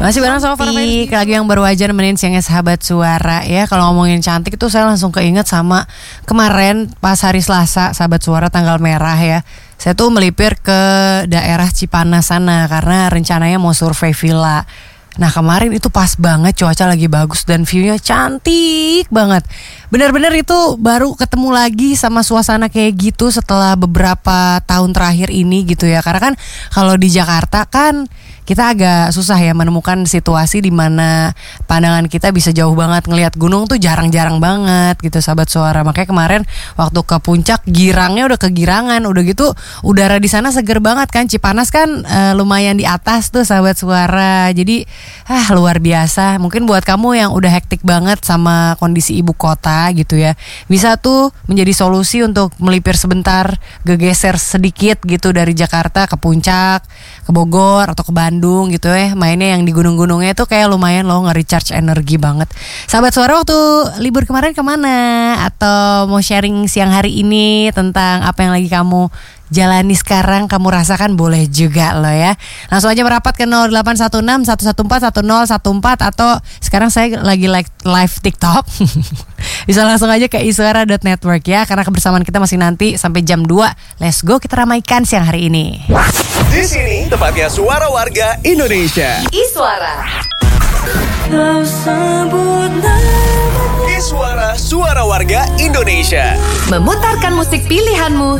Masih bareng sama Farfetch, lagu yang baru aja nemenin siangnya Sahabat Suara ya. Kalau ngomongin cantik itu saya langsung keinget sama kemarin pas hari Selasa Sahabat Suara tanggal merah ya. Saya tuh melipir ke daerah Cipanas sana karena rencananya mau survei villa. Nah kemarin itu pas banget, cuaca lagi bagus dan view-nya cantik banget. Benar-benar itu baru ketemu lagi sama suasana kayak gitu setelah beberapa tahun terakhir ini gitu ya. Karena kan kalau di Jakarta kan kita agak susah ya menemukan situasi di mana pandangan kita bisa jauh banget, ngelihat gunung tuh jarang-jarang banget gitu Sahabat Suara. Makanya kemarin waktu ke puncak girangnya udah kegirangan, udah gitu udara di sana seger banget kan. Cipanas kan lumayan di atas tuh Sahabat Suara. Jadi luar biasa. Mungkin buat kamu yang udah hektik banget sama kondisi ibu kota gitu ya, bisa tuh menjadi solusi untuk melipir sebentar, gegeser sedikit gitu dari Jakarta ke puncak, ke Bogor atau ke Bandung gitu ya. Mainnya yang di gunung-gunungnya tuh kayak lumayan loh, nge-recharge energi banget. Sahabat Suara waktu libur kemarin kemana? Atau mau sharing siang hari ini tentang apa yang lagi kamu jalani sekarang, kamu rasakan, boleh juga loh ya. Langsung aja merapat ke 0816 114 1014 atau sekarang saya lagi live TikTok. Bisa langsung aja ke iswara.network ya, karena kebersamaan kita masih nanti sampai jam 2. Let's go, kita ramaikan siang hari ini. Di sini tempatnya suara warga Indonesia. Iswara. Iswara, suara warga Indonesia. Memutarkan musik pilihanmu